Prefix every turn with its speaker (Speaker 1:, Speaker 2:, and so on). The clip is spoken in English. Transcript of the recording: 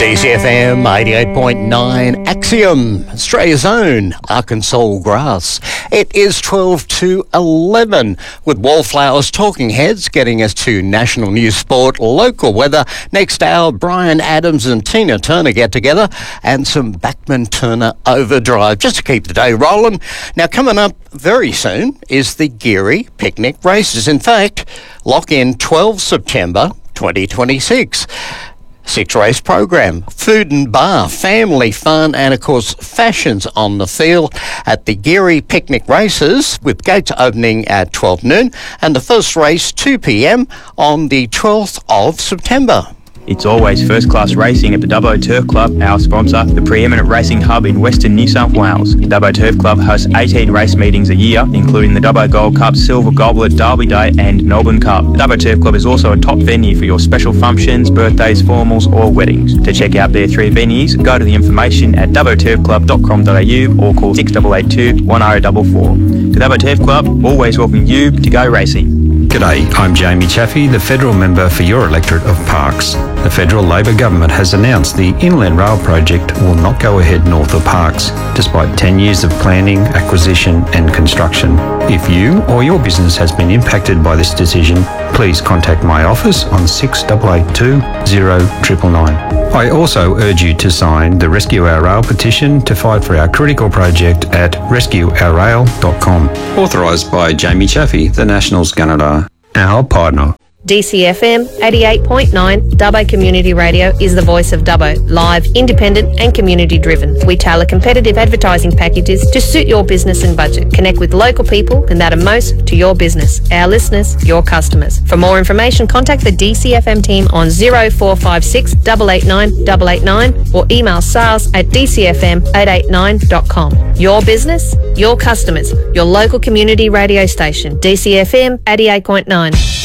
Speaker 1: DCFM 88.9 Axiom, Australia's own Arkansas Grass. It is 12 to 11 with Wallflowers Talking Heads getting us to national news, sport, local weather. Next hour, Brian Adams and Tina Turner get together and some Bachman Turner Overdrive just to keep the day rolling. Now, coming up very soon is the Geary Picnic Races. In fact, lock in 12 September 2026. 6-race program, food and bar, family fun, and of course fashions on the field at the Geary Picnic Races, with gates opening at 12 noon and the first race 2 p.m. on the 12th of September.
Speaker 2: It's always first-class racing at the Dubbo Turf Club, our sponsor, the preeminent racing hub in Western New South Wales. The Dubbo Turf Club hosts 18 race meetings a year, including the Dubbo Gold Cup, Silver Goblet, Derby Day and Melbourne Cup. The Dubbo Turf Club is also a top venue for your special functions, birthdays, formals or weddings. To check out their 3 venues, go to the information at dubboturfclub.com.au or call 6882 1044. The Dubbo Turf Club always welcome you to go racing.
Speaker 3: G'day, I'm Jamie Chaffey, the Federal Member for your electorate of Parkes. The Federal Labor Government has announced the Inland Rail project will not go ahead north of Parkes, despite 10 years of planning, acquisition and construction. If you or your business has been impacted by this decision, please contact my office on 6882 0999. I also urge you to sign the Rescue Our Rail petition to fight for our critical project at rescueourrail.com. Authorised by Jamie Chaffey, the Nationals Gunnedah, our partner.
Speaker 4: DCFM 88.9 Dubbo Community Radio is the voice of Dubbo, live, independent and community driven. We tailor competitive advertising packages to suit your business and budget. Connect with local people and that are most to your business, our listeners, your customers. For more information, contact the DCFM team on 0456 889 889 or email sales@dcfm889.com. Your business, your customers, your local community radio station, DCFM 88.9.